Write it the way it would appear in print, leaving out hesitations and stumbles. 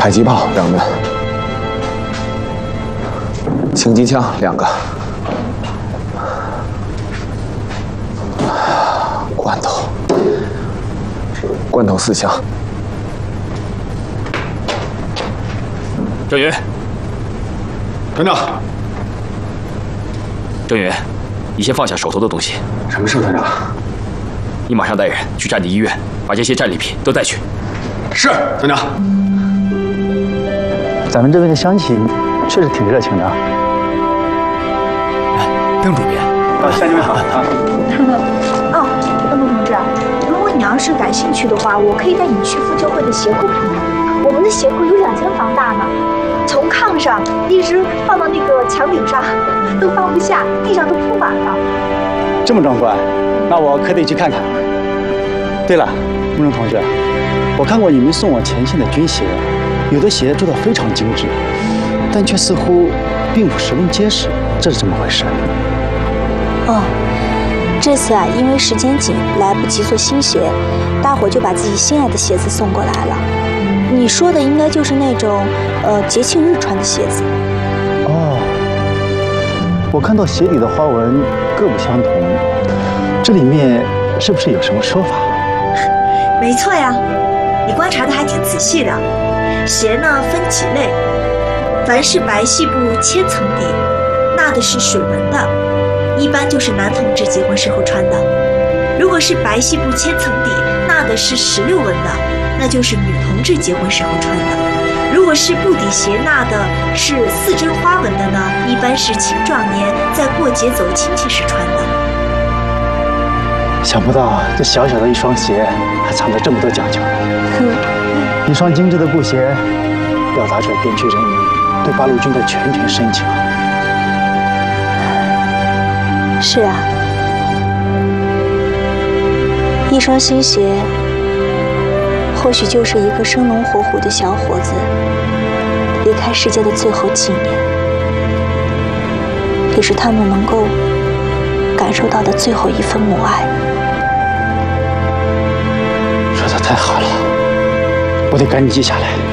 迫击炮2门，轻机枪2个，罐头4箱。 郑云， 团长。 郑云，你先放下手头的东西。 什么事，团长？ 你马上带人去战地医院，把这些战利品都带去。 是，团长。 咱们这边的乡亲确实挺热情的。 邓主编， 乡亲们好啊。 哦，邓同志，如果你要是感兴趣的话，我可以带你去妇救会的鞋库看看。我们的鞋库有2间房大呢，从炕上一直放到那个墙顶上，都放不下，地上都铺满了。 这么壮观，那我可得去看看。对了，慕容同志，我看过你们送往前线的军鞋，有的鞋做得非常精致，但却似乎并不十分结实，这是怎么回事？ 哦，这次啊，因为时间紧，来不及做新鞋，大伙就把自己心爱的鞋子送过来了。你说的应该就是那种节庆日穿的鞋子。 哦，我看到鞋底的花纹各不相同，这里面是不是有什么说法？ 没错呀，你观察的还挺仔细的。鞋呢分几类，凡是白细布千层底，纳的是水纹的，一般就是男同志结婚时候穿的；如果是白细布千层底，纳的是16纹的，那就是女同志结婚时候穿的；如果是布底鞋纳的是4针花纹的呢，一般是青壮年在过节走亲戚时穿的。 想不到这小小的一双鞋还藏着这么多讲究。一双精致的布鞋，表达出了边区人民对八路军的拳拳深情。 是啊，一双新鞋，或许就是一个生龙活虎的小伙子离开世界的最后纪念，也是他们能够感受到的最后一份母爱。 说得太好了，我得赶紧记下来。